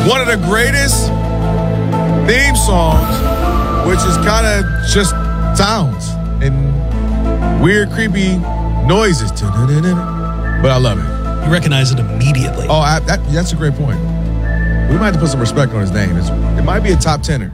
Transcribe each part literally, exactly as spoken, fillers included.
One of the greatest theme songs, which is kind of just sounds and weird, creepy noises. But I love it. You recognize it immediately. Oh, I, that, that's a great point. We might have to put some respect on his name. It's, it might be a top tenner.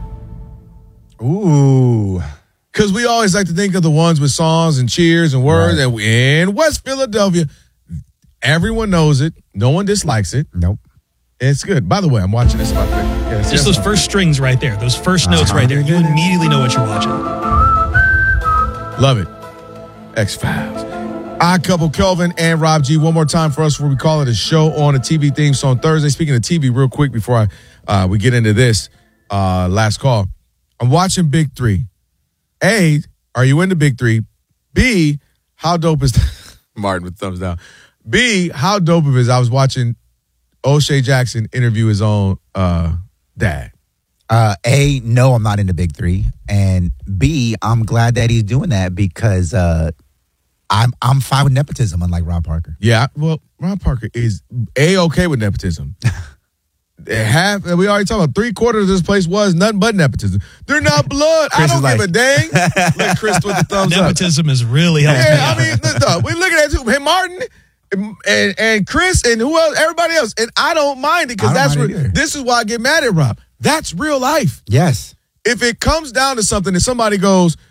Ooh. Because we always like to think of the ones with songs and cheers and words. Right. And in West Philadelphia, everyone knows it. No one dislikes it. Nope. It's good. By the way, I'm watching this. About yeah, Just those first strings right there. Those first notes uh-huh. right there. You immediately know what you're watching. Love it. X-Files. Odd Couple, Kelvin and Rob G. One more time for us before we call it a show on a T V theme song Thursday. Speaking of T V, real quick before I uh, we get into this uh, last call. I'm watching Big Three. A, are you into Big Three? B, how dope is Martin with thumbs down. B, how dope it is. I was watching O'Shea Jackson interview his own uh, dad. Uh, A, no, I'm not into Big Three. And B, I'm glad that he's doing that because uh, I'm I'm fine with nepotism, unlike Rob Parker. Yeah, well, Rob Parker is A-okay with nepotism. Half, we already talked about three quarters of this place was nothing but nepotism. They're not blood. I don't give like, a dang. Look, Chris with the thumbs nepotism up. Nepotism is really helping. Yeah, I mean, look, look, we're looking at you. Hey, Martin and, and and Chris and who else? Everybody else. And I don't mind it because that's re- this is why I get mad at Rob. That's real life. Yes. If it comes down to something and somebody goes,